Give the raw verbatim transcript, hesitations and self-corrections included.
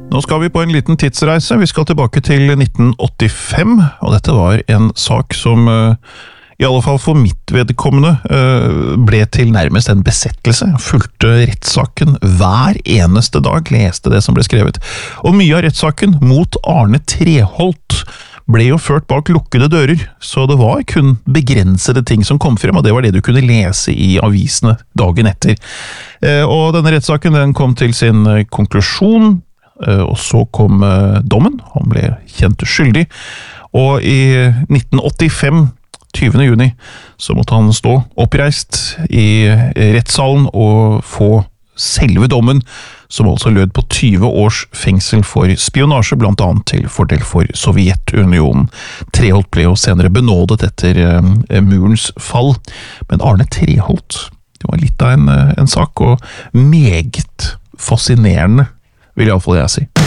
Nå skal vi på en liten tidsreise. Vi skal tilbake til nitten åttifem, og dette var en sak som i alle fall for mitt vedkommende ble til nærmest en besettelse. Jeg fulgte rettssaken hver eneste dag, leste det som ble skrevet. Og mye av rettssaken mot Arne Treholt ble jo ført bak lukkede dører, så det var kun begrensede ting som kom frem, og det var det du kunne lese i avisene dagen etter. Og denne rettssaken den kom til sin konklusjon, og så kom dommen, han ble kjent skyldig, og i nitten åttifem, tyvende juni, så måtte han stå oppreist i rettssalen og få selve dommen, som altså lød på tyve års fengsel for spionasje, blant annet til fordel for Sovjetunionen. Treholt ble jo senere benådet etter murens fall, men Arne Treholt, det var litt av en, en sak, og meget fascinerende, vil i alle fall jeg si.